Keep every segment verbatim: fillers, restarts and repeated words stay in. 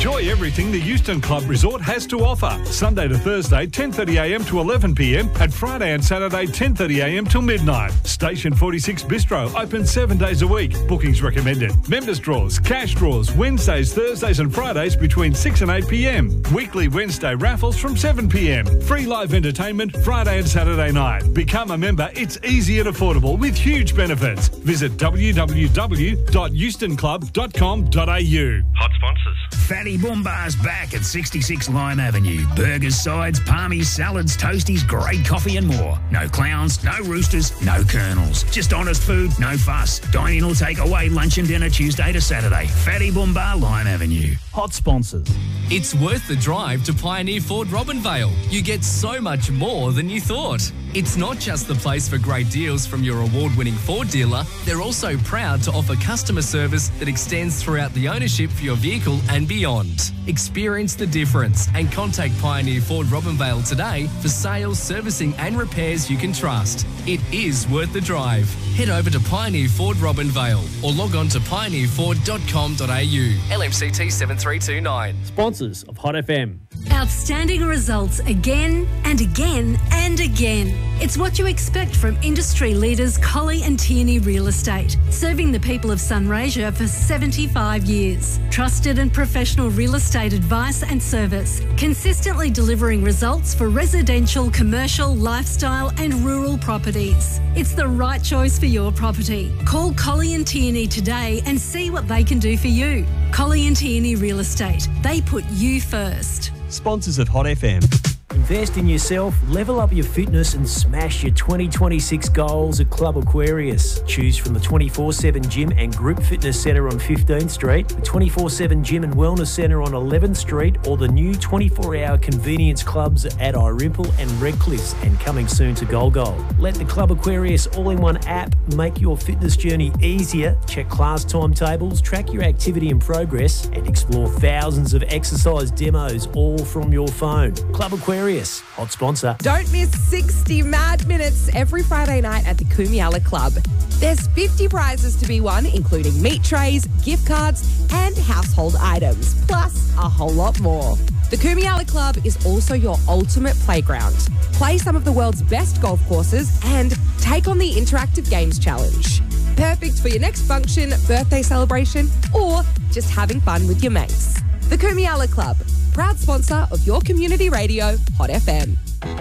Enjoy everything the Euston Club Resort has to offer. Sunday to Thursday, ten thirty a m to eleven p m and Friday and Saturday, ten thirty a m till midnight. Station forty-six Bistro, open seven days a week. Bookings recommended. Members draws, cash draws, Wednesdays, Thursdays and Fridays between six and eight p m. Weekly Wednesday raffles from seven p m. Free live entertainment Friday and Saturday night. Become a member. It's easy and affordable with huge benefits. Visit w w w dot euston club dot com dot a u. Hot sponsors. Fatty Boombar's back at sixty-six Lime Avenue. Burgers, sides, palmies, salads, toasties, great coffee and more. No clowns, no roosters, no colonels. Just honest food, no fuss. Dine in or take away lunch and dinner Tuesday to Saturday. Fatty Boombar, Lime Avenue. Hot sponsors. It's worth the drive to Pioneer Ford Robinvale. You get so much more than you thought. It's not just the place for great deals from your award-winning Ford dealer. They're also proud to offer customer service that extends throughout the ownership for your vehicle and beyond. Experience the difference and contact Pioneer Ford Robinvale today for sales, servicing and repairs you can trust. It is worth the drive. Head over to Pioneer Ford Robinvale or log on to pioneer ford dot com dot a u. L M C T seven three two nine. Sponsors of Hot F M. Outstanding results again and again and again. It's what you expect from industry leaders Colley and Tierney Real Estate, serving the people of Sunraysia for seventy-five years. Trusted and professional real estate advice and service, consistently delivering results for residential, commercial, lifestyle and rural properties. It's the right choice for your property. Call Colley and Tierney today and see what they can do for you. Colley and Tierney Real Estate. They put you first. Sponsors of Hot F M. Invest in yourself, level up your fitness and smash your twenty twenty-six goals at Club Aquarius. Choose from the twenty-four seven Gym and Group Fitness Centre on fifteenth Street, the twenty-four seven Gym and Wellness Centre on eleventh Street, or the new twenty-four hour convenience clubs at Irimple and Redcliffs, and coming soon to Golgol. Let the Club Aquarius all-in-one app make your fitness journey easier. Check class timetables, track your activity and progress, and explore thousands of exercise demos all from your phone. Club Aquarius. Hot sponsor. Don't miss sixty mad minutes every Friday night at the Kumiala Club. There's fifty prizes to be won, including meat trays, gift cards, and household items, plus a whole lot more. The Kumiala Club is also your ultimate playground. Play some of the world's best golf courses and take on the Interactive Games Challenge. Perfect for your next function, birthday celebration, or just having fun with your mates. The Kumiala Club, proud sponsor of your community radio, Hot F M.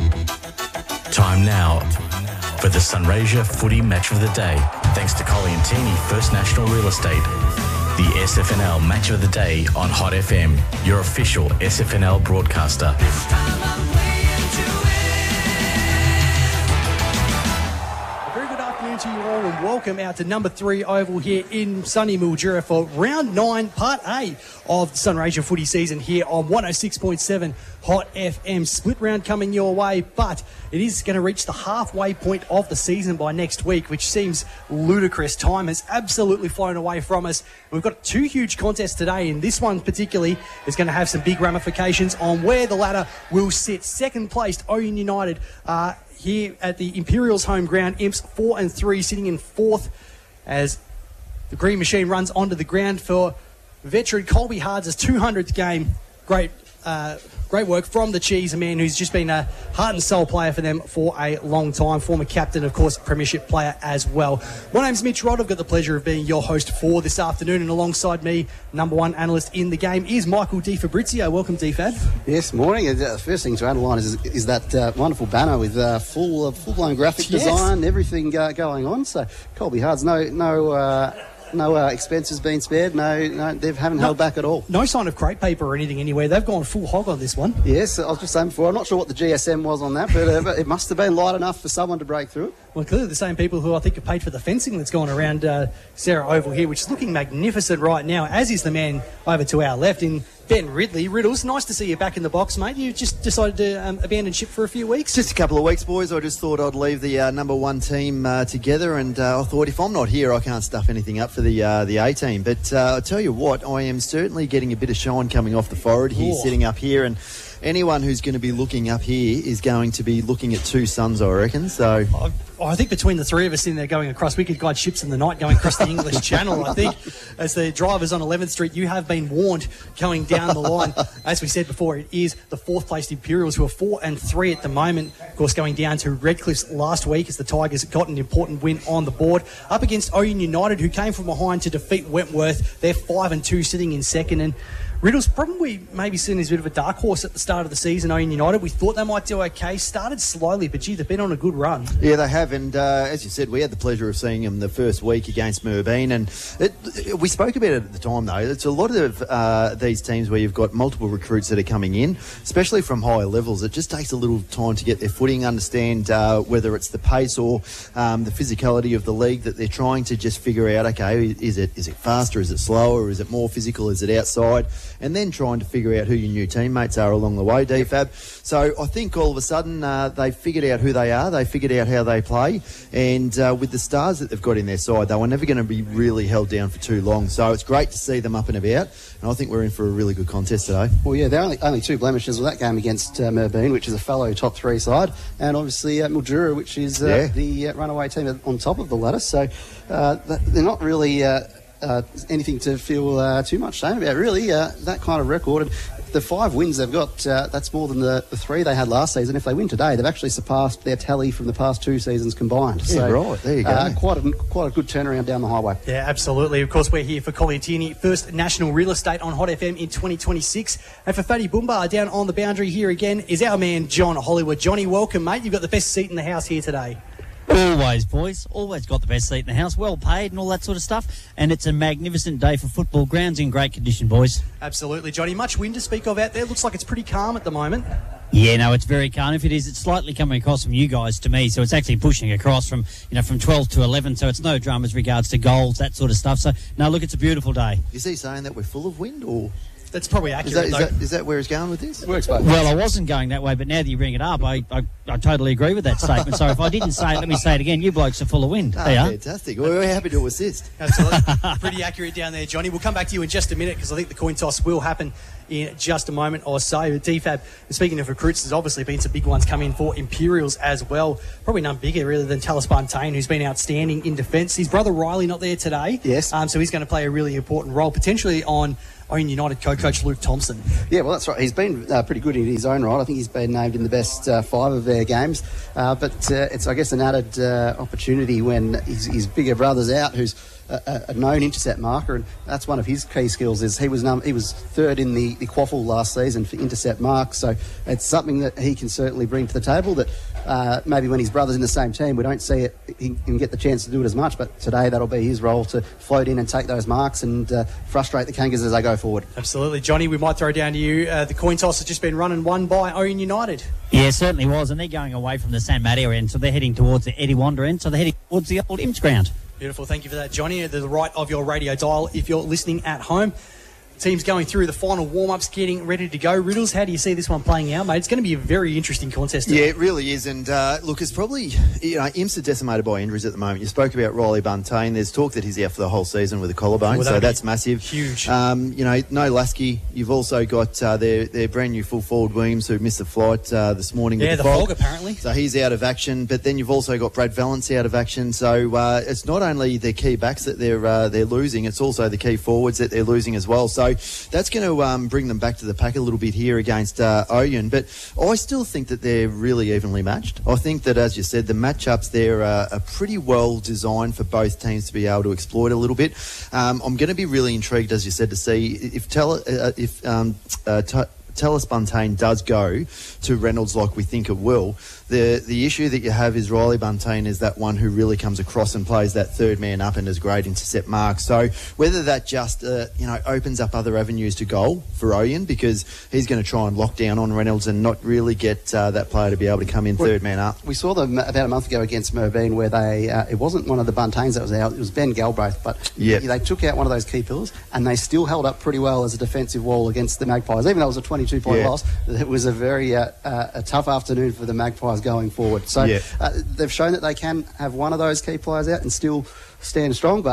Time now for the Sunraysia Footy Match of the Day. Thanks to Colley and Tierney First National Real Estate. The S F N L Match of the Day on Hot F M, your official S F N L broadcaster. To you all and welcome out to number three oval here in sunny Mildura for round nine, part A of the Sunraysia footy season here on one oh six point seven Hot F M. Split round coming your way, but it is going to reach the halfway point of the season by next week, which seems ludicrous. Time has absolutely flown away from us. We've got two huge contests today, and this one particularly is going to have some big ramifications on where the ladder will sit. Second placed Oyen United uh, here at the Imperials home ground. Imps four and three sitting in fourth as the Green Machine runs onto the ground for veteran Colby Hards' two hundredth game. Great uh, great work from the Cheese, a man who's just been a heart and soul player for them for a long time. Former captain, of course, premiership player as well. My name's Mitch Rod. I've got the pleasure of being your host for this afternoon, and alongside me, number one analyst in the game is Michael Di Fabrizio. Welcome, D Fab. Yes, morning. The first thing to underline is, is that uh, wonderful banner with uh, full uh, full-blown graphic yes. design, everything uh, going on. So Colby Hards, no no. Uh, No uh, expenses being spared. No, no, they haven't no, held back at all. No sign of crepe paper or anything anywhere. They've gone full hog on this one. Yes, I was just saying before. I'm not sure what the G S M was on that, but uh, it must have been light enough for someone to break through it. Well, clearly the same people who I think have paid for the fencing that's gone around uh, Sarah Oval here, which is looking magnificent right now, as is the man over to our left in Ben Ridley. Riddles, nice to see you back in the box, mate. You just decided to um, abandon ship for a few weeks? Just a couple of weeks, boys. I just thought I'd leave the uh, number one team uh, together, and uh, I thought if I'm not here, I can't stuff anything up for the uh, the A team. But uh, I tell you what, I am certainly getting a bit of shine coming off the forward here, Ooh. sitting up here, and anyone who's going to be looking up here is going to be looking at two suns, I reckon. So I, I think between the three of us in there going across, we could guide ships in the night going across the English Channel. I think as the drivers on eleventh Street, you have been warned going down the line. As we said before, it is the fourth placed Imperials, who are four and three at the moment. Of course, going down to Redcliffe's last week as the Tigers got an important win on the board. Up against Oyen United, who came from behind to defeat Wentworth. They're five and two, sitting in second. And Riddle's probably maybe seen as a bit of a dark horse at the start of the season, Oyen United. We thought they might do okay. Started slowly, but gee, they've been on a good run. Yeah, they have. And uh, as you said, we had the pleasure of seeing them the first week against Merbein. And it, it, we spoke about it at the time, though. It's a lot of uh, these teams where you've got multiple recruits that are coming in, especially from higher levels. It just takes a little time to get their footing, understand uh, whether it's the pace or um, the physicality of the league that they're trying to just figure out, okay, is it is it faster, is it slower, is it more physical, is it outside? And then trying to figure out who your new teammates are along the way, D F A B. So I think all of a sudden uh, they figured out who they are, they figured out how they play, and uh, with the stars that they've got in their side, they were never going to be really held down for too long. So it's great to see them up and about, and I think we're in for a really good contest today. Well, yeah, there are only, only two blemishes with that game against uh, Merbein, which is a fellow top three side, and obviously uh, Mildura, which is uh, Yeah. the uh, runaway team on top of the ladder. So uh, th- they're not really uh, uh, anything to feel uh, too much shame about, really. Uh, that kind of record. And the five wins they've got, uh, that's more than the, the three they had last season. If they win today, they've actually surpassed their tally from the past two seasons combined. Yeah, so, right. There you go. Uh, quite, a, quite a good turnaround down the highway. Yeah, absolutely. Of course, we're here for Colin Tierney, first national real estate on Hot F M in twenty twenty-six. And for Fatty Boomba, down on the boundary here again is our man, John Hollywood. Johnny, welcome, mate. You've got the best seat in the house here today. Always, boys. Always got the best seat in the house. Well paid and all that sort of stuff. And it's a magnificent day for football. Ground's in great condition, boys. Absolutely, Johnny. Much wind to speak of out there. Looks like it's pretty calm at the moment. Yeah, no, it's very calm. If it is, it's slightly coming across from you guys to me, so it's actually pushing across from, you know, from twelve to eleven, so it's no drama as regards to goals, that sort of stuff. So, no, look, it's a beautiful day. Is he saying that we're full of wind, or...? That's probably Is accurate, that, is, though. that, is that where he's going with this? Works both. Well, I wasn't going that way, but now that you bring it up, I, I, I totally agree with that statement. So if I didn't say it, let me say it again. You blokes are full of wind. Ah, They are. fantastic. Well, we're happy to assist. Absolutely. Pretty accurate down there, Johnny. We'll come back to you in just a minute because I think the coin toss will happen in just a moment or so. D F A B, speaking of recruits, there's obviously been some big ones come in for Imperials as well. Probably none bigger, really, than Talis Buntain, who's been outstanding in defence. His brother Riley not there today. Yes. Um, so he's going to play a really important role, potentially on Owen United co-coach Luke Thompson. Yeah, well, that's right. He's been uh, pretty good in his own right. I think he's been named in the best uh, five of their games. Uh, but uh, it's, I guess, an added uh, opportunity when his, his bigger brother's out, who's a, a known intercept marker, and that's one of his key skills. Is he was num- he was third in the, the Quaffle last season for intercept marks, so it's something that he can certainly bring to the table that uh, maybe when his brother's in the same team, we don't see it, he can get the chance to do it as much, but today that'll be his role to float in and take those marks and uh, frustrate the Kangas as they go forward. Absolutely. Johnny, we might throw down to you. Uh, the coin toss has just been run and won by Owen United. Yeah, it certainly was, and they're going away from the San Mateo end, so they're heading towards the Eddie Wander end, so they're heading towards the old Imps ground. Beautiful. Thank you for that, Johnny. At the right of your radio dial if you're listening at home. Team's going through the final warm-ups, getting ready to go. Riddles, how do you see this one playing out, mate? It's going to be a very interesting contest. Yeah, it really is. And uh, look, it's probably, you know, Imps are decimated by injuries at the moment. You spoke about Riley Buntain. There's talk that he's out for the whole season with a collarbone, Well, so that'd be that's massive. huge. Um, you know, no Lasky. You've also got uh, their, their brand new full forward Williams who missed the flight uh, this morning Yeah, with the the, fog, apparently. So he's out of action. But then you've also got Brad Valance out of action. So uh, it's not only their key backs that they're uh, they're losing, it's also the key forwards that they're losing as well. So that's going to Um, bring them back to the pack a little bit here against uh, Oyen, but I still think that they're really evenly matched. I think that, as you said, the matchups there are, are pretty well designed for both teams to be able to exploit a little bit. Um, I'm going to be really intrigued, as you said, to see if tele, uh, if um, uh, t- Talis Buntain does go to Reynolds like we think it will. The the issue that you have is Riley Buntain is that one who really comes across and plays that third man up and has great intercept marks. So whether that just uh, you know opens up other avenues to goal for Oyen, because he's going to try and lock down on Reynolds and not really get uh, that player to be able to come in third man up. We saw them about a month ago against Merbein where they uh, it wasn't one of the Buntains that was out, it was Ben Galbraith, but Yep. they took out one of those key pillars and they still held up pretty well as a defensive wall against the Magpies. Even though it was a twenty-two point Yeah. loss, it was a very uh, uh, a tough afternoon for the Magpies going forward. So Yeah. uh, they've shown that they can have one of those key players out and still stand strong, but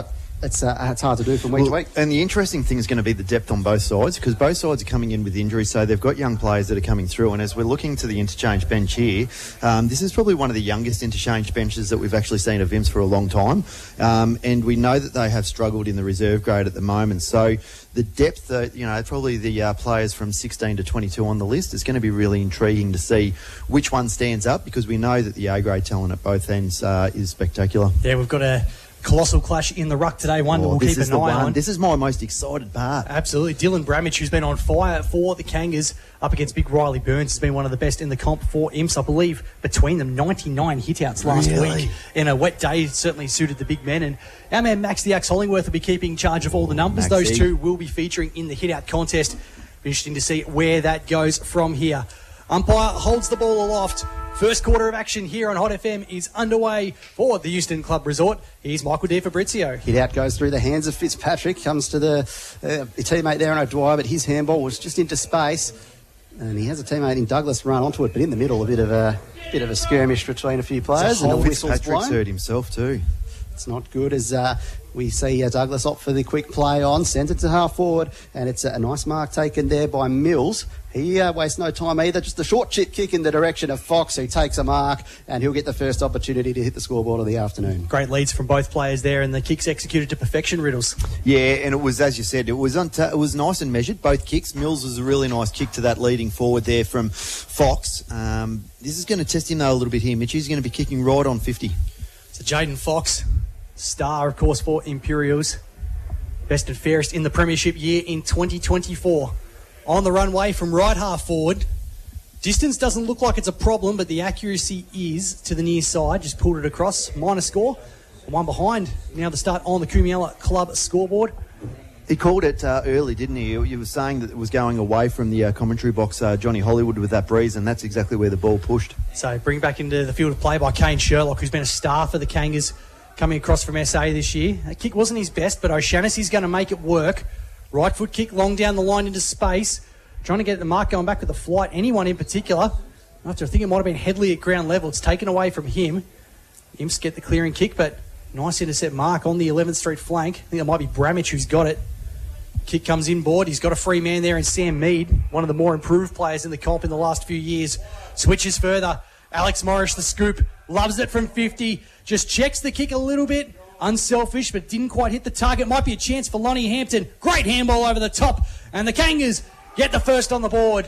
it's uh, it's hard to do from week Well, to week. And the interesting thing is going to be the depth on both sides, because both sides are coming in with injuries, so they've got young players that are coming through. And as we're looking to the interchange bench here, um, this is probably one of the youngest interchange benches that we've actually seen of Imps for a long time. Um, and we know that they have struggled in the reserve grade at the moment. So the depth, uh, you know, probably the uh, players from sixteen to twenty-two on the list, is going to be really intriguing to see which one stands up, because we know that the A-grade talent at both ends uh, is spectacular. Yeah, we've got a colossal clash in the ruck today. One that Oh, we'll this keep is an the eye one. on. This is my most excited part. Absolutely. Dylan Bramage, who's been on fire for the Kangas, up against Big Riley Burns, has been one of the best in the comp for Imps. I believe between them, ninety-nine hit-outs last Really? week in a wet day. Certainly suited the big men. And our man Max the Axe Hollingworth will be keeping charge of all the numbers. Maxie. Those two will be featuring in the hit-out contest. Be interesting to see where that goes from here. Umpire holds the ball aloft. First quarter of action here on Hot F M is underway for the Euston Club Resort. Here's Michael De Fabrizio. Hit out goes through the hands of Fitzpatrick, comes to the uh, teammate there in O'Dwyer, but his handball was just into space. And he has a teammate in Douglas run onto it, but in the middle, a bit of a bit of a skirmish between a few players. And And a whistle's Fitzpatrick's blown. hurt himself too. It's not good as uh, we see uh, Douglas opt for the quick play on, sent it to half forward, and it's a, a nice mark taken there by Mills. He uh, wastes no time either, just a short chip kick in the direction of Fox, who takes a mark, and he'll get the first opportunity to hit the scoreboard of the afternoon. Great leads from both players there, and the kicks executed to perfection, Riddles. Yeah, and it was, as you said, it was unt- it was nice and measured, both kicks. Mills was a really nice kick to that leading forward there from Fox. Um, this is going to test him, though, a little bit here. Mitch, he's going to be kicking right on fifty. So Jaden Fox, star, of course, for Imperials. Best and fairest in the premiership year in twenty twenty-four. On the runway from right half forward. Distance doesn't look like it's a problem, but the accuracy is to the near side. Just pulled it across. Minor score. One behind. Now the start on the Kumiala Club scoreboard. He called it uh, early, didn't he? You were saying that it was going away from the uh, commentary box, uh, Johnny Hollywood, with that breeze, and that's exactly where the ball pushed. So bring back into the field of play by Kane Sherlock, who's been a star for the Kangas coming across from S A this year. That kick wasn't his best, but O'Shaughnessy's going to make it work. Right foot kick long down the line into space. Trying to get the mark going back with the flight. Anyone in particular. After I think it might have been Headley at ground level. It's taken away from him. Imps get the clearing kick, but nice intercept mark on the eleventh Street flank. I think it might be Bramage who's got it. Kick comes inboard. He's got a free man there in Sam Mead, one of the more improved players in the comp in the last few years. Switches further. Alex Morris, the scoop, loves it from fifty. Just checks the kick a little bit. Unselfish, but didn't quite hit the target. Might be a chance for Lonnie Hampton. Great handball over the top. And the Kangas get the first on the board.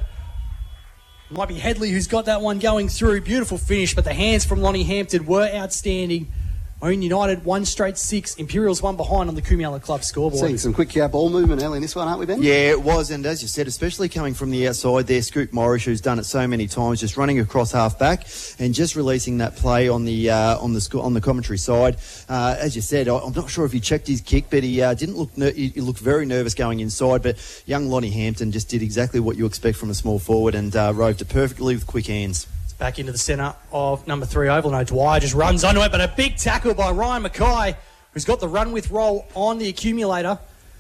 Might be Headley who's got that one going through. Beautiful finish, but the hands from Lonnie Hampton were outstanding. Owen United, one straight six. Imperials one behind on the Kumiala Club scoreboard. Seeing some quick uh, ball movement early in this one, aren't we, Ben? Yeah, it was, and as you said, especially coming from the outside there, Scoop Morris, who's done it so many times, just running across half back and just releasing that play on the uh, on the sc- on the commentary side. Uh, as you said, I- I'm not sure if he checked his kick, but he uh, didn't look. Ner- he looked very nervous going inside. But young Lonnie Hampton just did exactly what you expect from a small forward and uh, roved it perfectly with quick hands. Back into the centre of number three Oval. No, Dwyer just runs onto it, but a big tackle by Ryan Mackay, who's got the run with roll on the accumulator.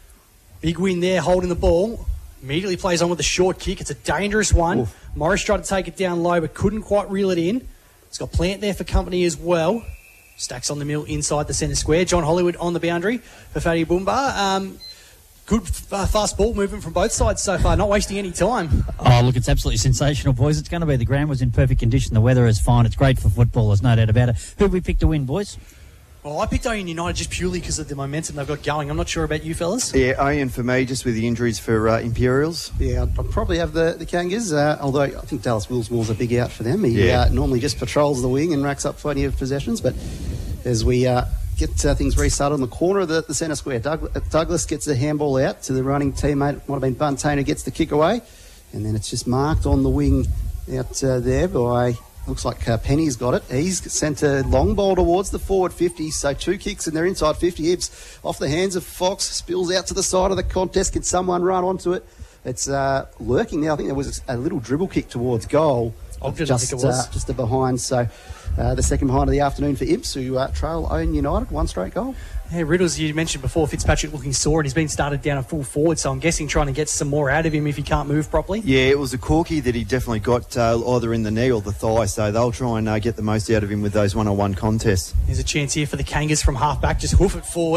Big win there, holding the ball. Immediately plays on with a short kick. It's a dangerous one. Oof. Morris tried to take it down low, but couldn't quite reel it in. It's got Plant there for company as well. Stacks on the mill inside the centre square. John Hollywood on the boundary for Fatty Boomba. Um, Good uh, fast ball movement from both sides so far, not wasting any time. Oh, look, it's absolutely sensational, boys. It's going to be. The ground was in perfect condition. The weather is fine. It's great for football. There's no doubt about it. Who have we picked to win, boys? Well, I picked Owen United just purely because of the momentum they've got going. I'm not sure about you fellas. Yeah, Owen for me, just with the injuries for uh, Imperials. Yeah, I'd, I'd probably have the, the Kangas, uh, although I think Dallas Willsmore's a big out for them. He Yeah. uh, normally just patrols the wing and racks up plenty of possessions, but as we uh, get uh, things restarted on the corner of the, the centre square, Doug, Douglas gets the handball out to the running teammate. Might have been Buntain who gets the kick away, and then it's just marked on the wing out uh, there by... Looks like uh, Penny's got it. He's sent a long ball towards the forward fifty, so two kicks and they're inside fifty. Ibs off the hands of Fox, spills out to the side of the contest. Can someone run onto it? It's uh, lurking now. I think there was a little dribble kick towards goal. Ogden, just, I think it was. Uh, just a behind. So uh, the second behind of the afternoon for Ibs, who uh, trail Owen United, one straight goal. Yeah, Riddles, you mentioned before, Fitzpatrick looking sore and he's been started down at full forward, so I'm guessing trying to get some more out of him if he can't move properly. Yeah, it was a corky that he definitely got uh, either in the knee or the thigh, so they'll try and uh, get the most out of him with those one-on-one contests. There's a chance here for the Kangas from half back, just hoof it forward.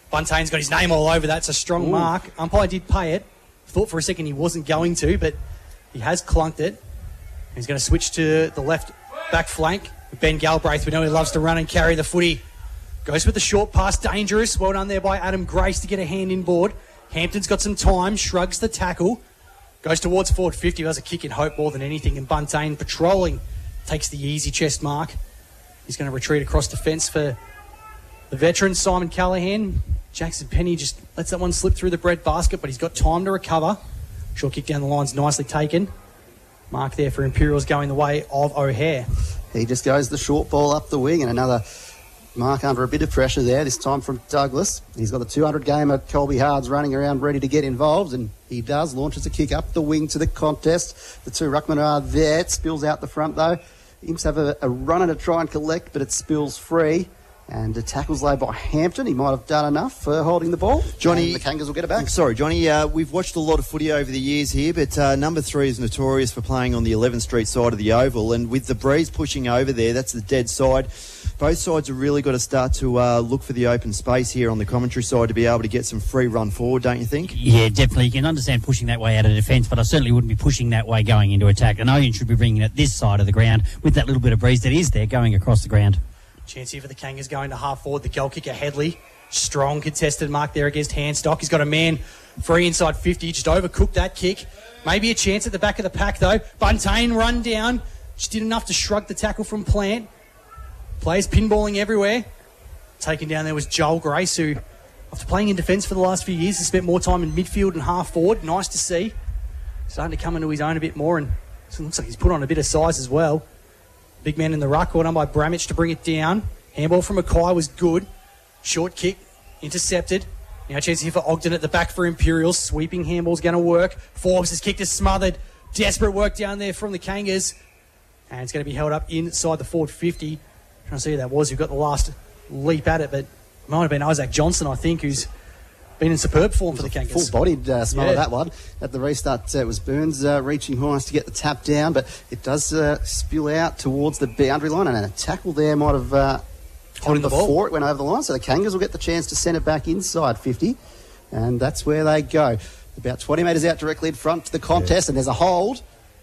Buntane's got his name all over that. It's a strong Ooh. mark. Umpire did pay it. Thought for a second he wasn't going to, but he has clunked it. He's going to switch to the left back flank. Ben Galbraith, we know he loves to run and carry the footy. Goes with the short pass, dangerous. Well done there by Adam Grace to get a hand in board. Hampton's got some time, shrugs the tackle. Goes towards forward fifty, has a kick in hope more than anything. And Buntane patrolling, takes the easy chest mark. He's going to retreat across the fence for the veteran, Simon Callahan. Jackson Penny just lets that one slip through the bread basket, but he's got time to recover. Short kick down the line's nicely taken. Mark there for Imperials going the way of O'Hare. He just goes the short ball up the wing, and another mark under a bit of pressure there, this time from Douglas. He's got the two hundred gamer Colby Hards running around ready to get involved, and he does. Launches a kick up the wing to the contest. The two ruckmen are there. It spills out the front though. Imps have a, a runner to try and collect, but it spills free. And the tackle's laid by Hampton. He might have done enough for holding the ball. Johnny, and the Kangas will get it back. Sorry, Johnny. Uh, we've watched a lot of footy over the years here, but uh, number three is notorious for playing on the eleventh Street side of the oval. And with the breeze pushing over there, that's the dead side. Both sides have really got to start to uh, look for the open space here on the commentary side to be able to get some free run forward, don't you think? Yeah, definitely. You can understand pushing that way out of defence, but I certainly wouldn't be pushing that way going into attack. And Owen should be bringing it this side of the ground with that little bit of breeze that is there going across the ground. Chance here for the Kangas going to half forward. The goal kicker, Headley. Strong contested mark there against Handstock. He's got a man free inside fifty. Just overcooked that kick. Maybe a chance at the back of the pack, though. Buntane run down. Just did enough to shrug the tackle from Plant. Players pinballing everywhere. Taken down there was Joel Grace, who, after playing in defence for the last few years, has spent more time in midfield and half forward. Nice to see. Starting to come into his own a bit more, and it looks like he's put on a bit of size as well. Big man in the ruck, well done by Bramich to bring it down. Handball from Mackay was good. Short kick, intercepted. Now chance here for Ogden at the back for Imperials. Sweeping handball's going to work. Forbes has kicked is smothered. Desperate work down there from the Kangas. And it's going to be held up inside the forward fifty. Trying to see who that was who got the last leap at it, but it might have been Isaac Johnson, I think, who's been in superb form for the Kangas. Full-bodied uh, smell Yeah. of that one. At the restart, uh, it was Burns uh, reaching highest to get the tap down, but it does uh, spill out towards the boundary line, and a tackle there might have uh, Holding the ball. before it went over the line, so the Kangas will get the chance to send it back inside fifty, and that's where they go. About twenty metres out directly in front to the contest, yeah. And there's a hold,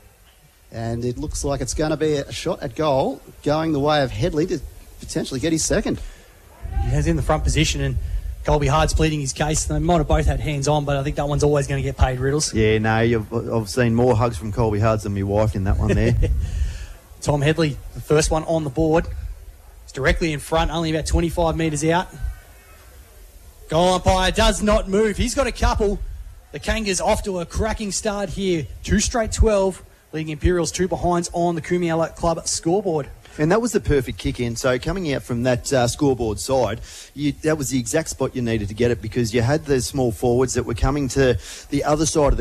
and it looks like it's going to be a shot at goal going the way of Headley to potentially get his second. He has in the front position, and Colby Hard's pleading his case. They might have both had hands on, but I think that one's always going to get paid, Riddles. Yeah, no, you've, I've seen more hugs from Colby Hards than my wife in that one there. Tom Headley, the first one on the board. It's directly in front, only about twenty-five metres out. Goal umpire does not move. He's got a couple. The Kangas off to a cracking start here. Two straight twelve, leading Imperials two behinds on the Kumiala Club scoreboard. And that was the perfect kick in. So coming out from that uh, scoreboard side, you, that was the exact spot you needed to get it, because you had the small forwards that were coming to the other side of the